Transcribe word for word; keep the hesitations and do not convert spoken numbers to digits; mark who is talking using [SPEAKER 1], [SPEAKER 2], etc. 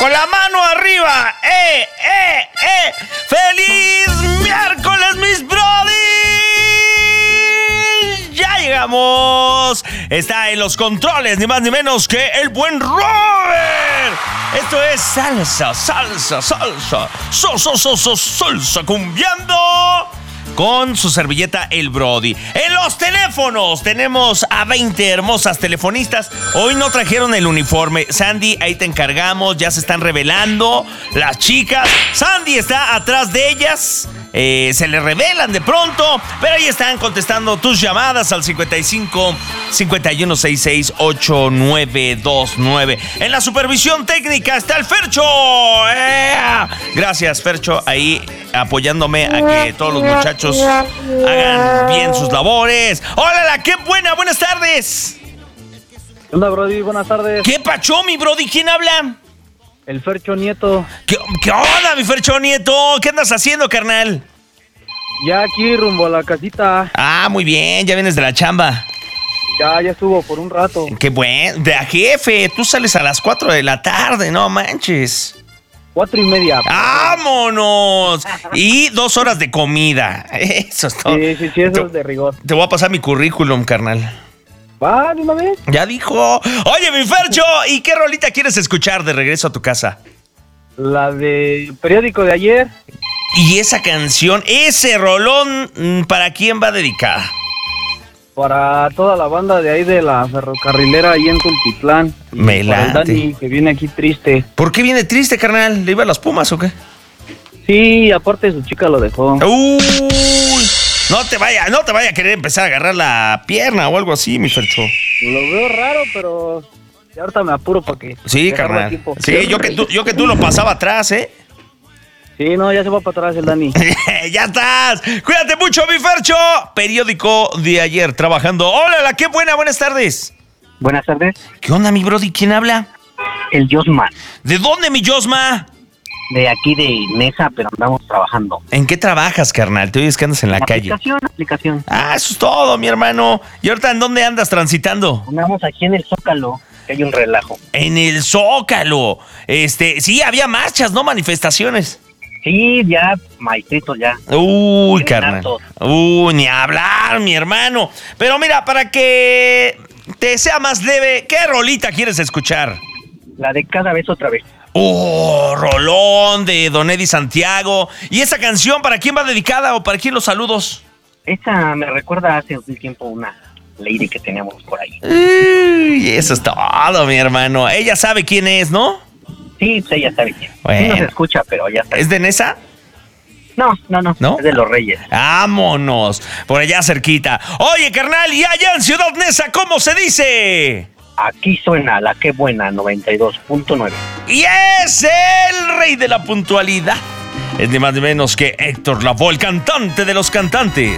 [SPEAKER 1] con la mano arriba. ¡Eh, eh, eh! ¡Feliz miércoles, mis brody! ¡Ya llegamos! Está en los controles, ni más ni menos que el buen Robert. Esto es salsa, salsa, salsa, salsa, salsa, salsa, cumbiando con su servilleta el Brody. En los teléfonos tenemos a veinte hermosas telefonistas. Hoy no trajeron el uniforme. Sandy, ahí te encargamos. Ya se están revelando las chicas. Sandy está atrás de ellas. Eh, se le revelan de pronto, pero ahí están contestando tus llamadas al cincuenta y cinco, cincuenta y uno, sesenta y seis, ochenta y nueve veintinueve. En la supervisión técnica está el Fercho. ¡Eh! Gracias, Fercho, ahí apoyándome a que todos los muchachos hagan bien sus labores. ¡Hola, qué buena! Buenas tardes.
[SPEAKER 2] ¿Qué onda, Brody? Buenas tardes.
[SPEAKER 1] ¿Qué pacho, mi Brody? ¿Quién habla?
[SPEAKER 2] El Fercho Nieto.
[SPEAKER 1] ¿Qué, ¿Qué onda, mi Fercho Nieto? ¿Qué andas haciendo, carnal?
[SPEAKER 2] Ya aquí rumbo a la casita.
[SPEAKER 1] Ah, muy bien, ya vienes de la chamba.
[SPEAKER 2] Ya, ya estuvo por un rato.
[SPEAKER 1] Qué bueno, de a jefe, tú sales a las cuatro de la tarde, no manches.
[SPEAKER 2] Cuatro y media.
[SPEAKER 1] ¡Vámonos! Y dos horas de comida, eso es todo.
[SPEAKER 2] Sí, sí, sí, eso es de rigor.
[SPEAKER 1] Te voy a pasar mi currículum, carnal.
[SPEAKER 2] ¿Va de una vez?
[SPEAKER 1] Ya dijo. Oye, mi Fercho, ¿y qué rolita quieres escuchar de regreso a tu casa?
[SPEAKER 2] La de periódico de ayer.
[SPEAKER 1] Y esa canción, ese rolón, ¿para quién va dedicada?
[SPEAKER 2] Para toda la banda de ahí de la ferrocarrilera ahí en Tultitlán.
[SPEAKER 1] Me
[SPEAKER 2] para el
[SPEAKER 1] late.
[SPEAKER 2] Dani, que viene aquí triste.
[SPEAKER 1] ¿Por qué viene triste, carnal? ¿Le iba a las Pumas o qué?
[SPEAKER 2] Sí, aparte su chica lo dejó.
[SPEAKER 1] Uy, no te vaya, no te vaya a querer empezar a agarrar la pierna o algo así, mi Fercho.
[SPEAKER 2] Lo veo raro, pero ya ahorita me apuro para que...
[SPEAKER 1] Sí, carnal. Sí, yo que, tú, yo que tú lo pasaba atrás, ¿eh?
[SPEAKER 2] Sí, no, ya se va para atrás el Dani.
[SPEAKER 1] ¡Ya estás! ¡Cuídate mucho, mi Fercho! Periódico de ayer, trabajando. ¡Hola, qué buena! Buenas tardes.
[SPEAKER 3] Buenas tardes.
[SPEAKER 1] ¿Qué onda, mi Brody? ¿Quién habla?
[SPEAKER 3] El Josma.
[SPEAKER 1] ¿De dónde, mi Josma?
[SPEAKER 3] De aquí de Mesa, pero andamos trabajando.
[SPEAKER 1] ¿En qué trabajas, carnal? Te oyes que andas en la calle.
[SPEAKER 3] Aplicación, aplicación.
[SPEAKER 1] Ah, eso es todo, mi hermano. ¿Y ahorita en dónde andas transitando?
[SPEAKER 3] Andamos aquí en el Zócalo, que hay un relajo.
[SPEAKER 1] En el Zócalo. Este, sí, había marchas, ¿no? Manifestaciones.
[SPEAKER 3] Sí, ya, maestritos ya.
[SPEAKER 1] Uy,
[SPEAKER 3] Bien
[SPEAKER 1] carnal.
[SPEAKER 3] hartos.
[SPEAKER 1] Uy, ni hablar, mi hermano. Pero mira, para que te sea más leve, ¿qué rolita quieres escuchar?
[SPEAKER 3] La de Cada Vez Otra Vez.
[SPEAKER 1] Oh, rolón de Don Eddie Santiago. ¿Y esa canción para quién va dedicada o para quién los saludos?
[SPEAKER 3] Esa me recuerda hace un tiempo una lady que teníamos por ahí.
[SPEAKER 1] Uy, eso es todo, mi hermano. Ella sabe quién es, ¿no?
[SPEAKER 3] Sí, pues ella sabe quién.
[SPEAKER 1] Bueno.
[SPEAKER 3] Sí nos escucha, pero ya sabe.
[SPEAKER 1] ¿Es de Nesa?
[SPEAKER 3] No, no, no,
[SPEAKER 1] ¿No?
[SPEAKER 3] es de Los Reyes.
[SPEAKER 1] Vámonos, por allá cerquita. Oye, carnal, y allá en Ciudad Neza, ¿cómo se dice?
[SPEAKER 3] Aquí suena la que buena noventa y dos punto nueve.
[SPEAKER 1] Y es el rey de la puntualidad. Es ni más ni menos que Héctor Lavoe, el cantante de los cantantes.